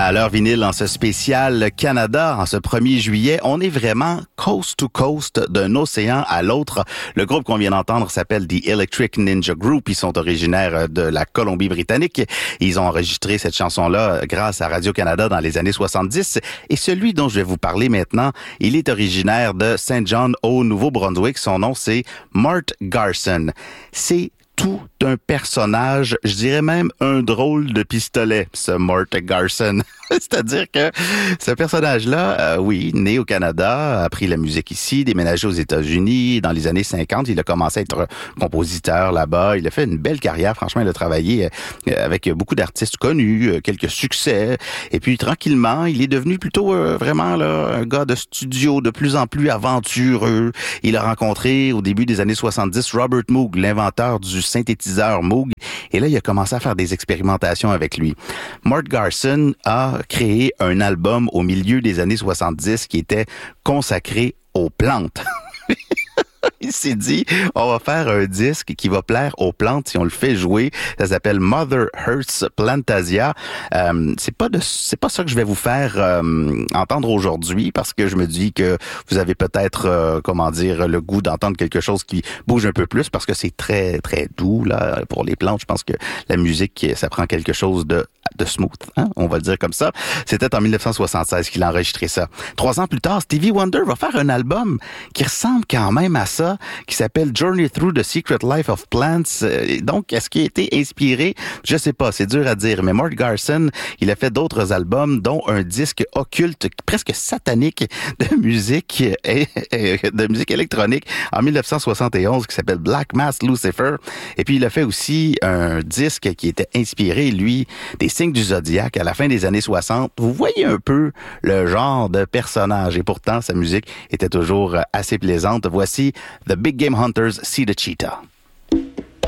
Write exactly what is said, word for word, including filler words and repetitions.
À l'heure vinyle, en ce spécial Canada, en ce premier juillet, on est vraiment coast to coast d'un océan à l'autre. Le groupe qu'on vient d'entendre s'appelle The Electric Ninja Group. Ils sont originaires de la Colombie-Britannique. Ils ont enregistré cette chanson-là grâce à Radio-Canada dans les années soixante-dix. Et celui dont je vais vous parler maintenant, il est originaire de Saint John au Nouveau-Brunswick. Son nom, c'est Mart Garson. C'est tout un personnage, je dirais même un drôle de pistolet, ce Mart Garson. C'est-à-dire que ce personnage-là, euh, oui, né au Canada, a appris la musique ici, déménagé aux États-Unis. Dans les années cinquante, il a commencé à être compositeur là-bas. Il a fait une belle carrière. Franchement, il a travaillé euh, avec beaucoup d'artistes connus, euh, quelques succès. Et puis, tranquillement, il est devenu plutôt euh, vraiment là, un gars de studio, de plus en plus aventureux. Il a rencontré, au début des années soixante-dix, Robert Moog, l'inventeur du synthétiseur Moog. Et là, il a commencé à faire des expérimentations avec lui. Mart Garson a créé un album au milieu des années soixante-dix qui était consacré aux plantes. Il s'est dit, on va faire un disque qui va plaire aux plantes si on le fait jouer. Ça s'appelle Mother Earth's Plantasia. Euh, c'est pas de, c'est pas ça que je vais vous faire euh, entendre aujourd'hui parce que je me dis que vous avez peut-être, euh, comment dire, le goût d'entendre quelque chose qui bouge un peu plus parce que c'est très très doux là pour les plantes. Je pense que la musique, ça prend quelque chose de de smooth, hein? On va le dire comme ça. C'était en dix-neuf cent soixante-seize qu'il a enregistré ça. Trois ans plus tard, Stevie Wonder va faire un album qui ressemble quand même à ça, qui s'appelle Journey Through the Secret Life of Plants. Donc, est-ce qu'il a été inspiré? Je sais pas, c'est dur à dire. Mais Mart Garson, il a fait d'autres albums, dont un disque occulte, presque satanique, de musique et, et de musique électronique en dix-neuf cent soixante et onze qui s'appelle Black Mass Lucifer. Et puis, il a fait aussi un disque qui était inspiré, lui, des signes du zodiaque à la fin des années soixante. Vous voyez un peu le genre de personnage et pourtant sa musique était toujours assez plaisante. Voici The Big Game Hunters See the Cheetah.